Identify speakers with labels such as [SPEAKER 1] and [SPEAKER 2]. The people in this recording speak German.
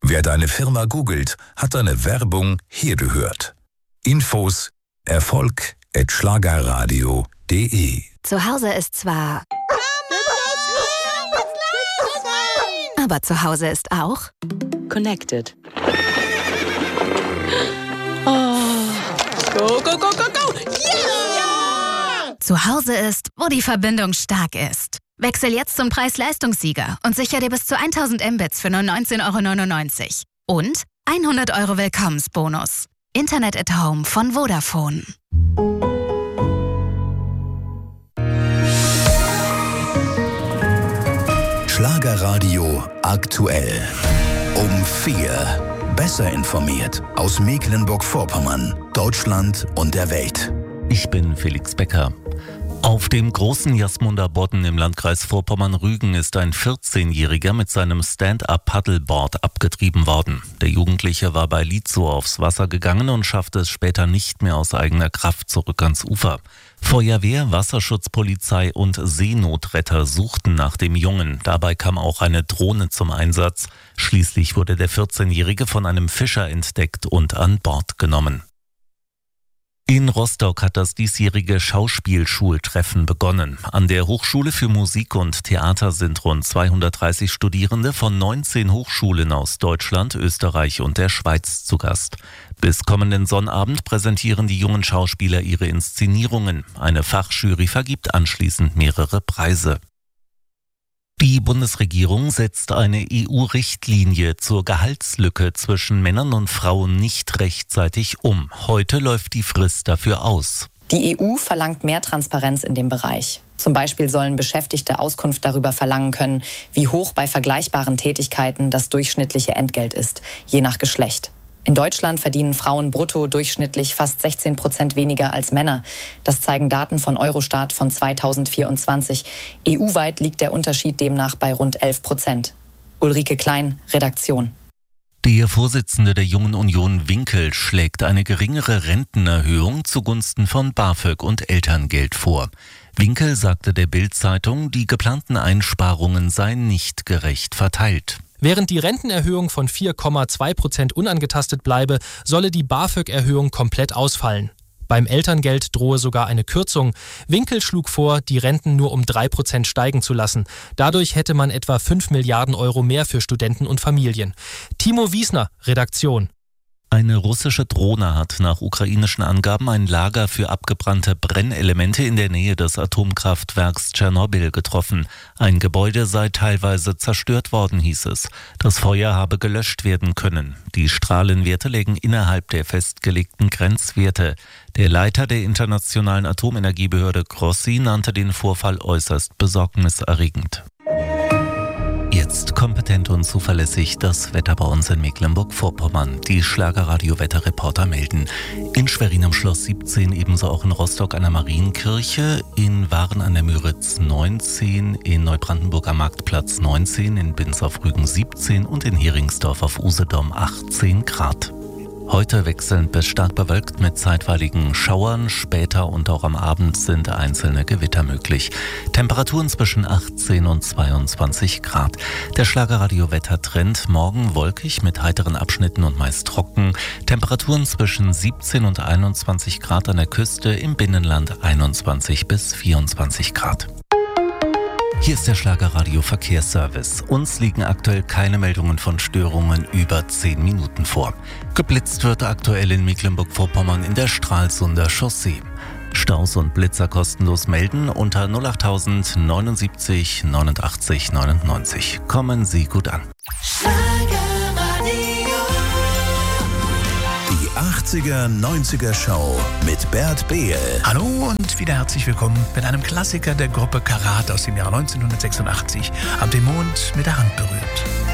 [SPEAKER 1] Wer deine Firma googelt, hat deine Werbung hier gehört. Infos erfolg@schlagerradio.de.
[SPEAKER 2] Zu Hause ist zwar... Aber zu Hause ist auch...
[SPEAKER 3] Connected. Oh. Go, go, go, go, go! Yeah!
[SPEAKER 2] Zu Hause ist, wo die Verbindung stark ist. Wechsel jetzt zum Preis-Leistungssieger und sicher dir bis zu 1000 Mbits für nur 19,99 € und 100 € Willkommensbonus. Internet at Home von Vodafone.
[SPEAKER 1] Schlagerradio aktuell. Um 4. Besser informiert aus Mecklenburg-Vorpommern, Deutschland und der Welt.
[SPEAKER 4] Ich bin Felix Becker. Auf dem großen Jasmunder Bodden im Landkreis Vorpommern-Rügen ist ein 14-Jähriger mit seinem Stand-Up-Paddleboard abgetrieben worden. Der Jugendliche war bei Lietzow aufs Wasser gegangen und schaffte es später nicht mehr aus eigener Kraft zurück ans Ufer. Feuerwehr, Wasserschutzpolizei und Seenotretter suchten nach dem Jungen. Dabei kam auch eine Drohne zum Einsatz. Schließlich wurde der 14-Jährige von einem Fischer entdeckt und an Bord genommen. In Rostock hat das diesjährige Schauspielschultreffen begonnen. An der Hochschule für Musik und Theater sind rund 230 Studierende von 19 Hochschulen aus Deutschland, Österreich und der Schweiz zu Gast. Bis kommenden Sonnabend präsentieren die jungen Schauspieler ihre Inszenierungen. Eine Fachjury vergibt anschließend mehrere Preise. Die Bundesregierung setzt eine EU-Richtlinie zur Gehaltslücke zwischen Männern und Frauen nicht rechtzeitig um. Heute läuft die Frist dafür aus.
[SPEAKER 5] Die EU verlangt mehr Transparenz in dem Bereich. Zum Beispiel sollen Beschäftigte Auskunft darüber verlangen können, wie hoch bei vergleichbaren Tätigkeiten das durchschnittliche Entgelt ist, je nach Geschlecht. In Deutschland verdienen Frauen brutto durchschnittlich fast 16% weniger als Männer. Das zeigen Daten von Eurostat von 2024. EU-weit liegt der Unterschied demnach bei rund 11%. Ulrike Klein, Redaktion.
[SPEAKER 4] Der Vorsitzende der Jungen Union Winkel schlägt eine geringere Rentenerhöhung zugunsten von BAföG und Elterngeld vor. Winkel sagte der Bild-Zeitung, die geplanten Einsparungen seien nicht gerecht verteilt.
[SPEAKER 6] Während die Rentenerhöhung von 4,2% unangetastet bleibe, solle die BAföG-Erhöhung komplett ausfallen. Beim Elterngeld drohe sogar eine Kürzung. Winkel schlug vor, die Renten nur um 3% steigen zu lassen. Dadurch hätte man etwa 5 Milliarden € mehr für Studenten und Familien. Timo Wiesner, Redaktion.
[SPEAKER 4] Eine russische Drohne hat nach ukrainischen Angaben ein Lager für abgebrannte Brennelemente in der Nähe des Atomkraftwerks Tschernobyl getroffen. Ein Gebäude sei teilweise zerstört worden, hieß es. Das Feuer habe gelöscht werden können. Die Strahlenwerte lägen innerhalb der festgelegten Grenzwerte. Der Leiter der Internationalen Atomenergiebehörde Grossi nannte den Vorfall äußerst besorgniserregend. Jetzt kompetent und zuverlässig das Wetter bei uns in Mecklenburg-Vorpommern. Die Schlagerradio-Wetterreporter melden. In Schwerin am Schloss 17, ebenso auch in Rostock an der Marienkirche, in Waren an der Müritz 19, in Neubrandenburg am Marktplatz 19, in Binz auf Rügen 17 und in Heringsdorf auf Usedom 18 Grad. Heute wechselnd bis stark bewölkt mit zeitweiligen Schauern. Später und auch am Abend sind einzelne Gewitter möglich. Temperaturen zwischen 18 und 22 Grad. Der Schlagerradio-Wettertrend: morgen wolkig mit heiteren Abschnitten und meist trocken. Temperaturen zwischen 17 und 21 Grad an der Küste, im Binnenland 21 bis 24 Grad. Hier ist der Schlagerradio Verkehrsservice. Uns liegen aktuell keine Meldungen von Störungen über 10 Minuten vor. Geblitzt wird aktuell in Mecklenburg-Vorpommern in der Stralsunder Chaussee. Staus und Blitzer kostenlos melden unter 08000 79 89 99. Kommen Sie gut an.
[SPEAKER 1] Die 80er-90er Show mit Bert Behl.
[SPEAKER 7] Hallo und wieder herzlich willkommen mit einem Klassiker der Gruppe Karat aus dem Jahr 1986. Hab den Mond mit der Hand berührt.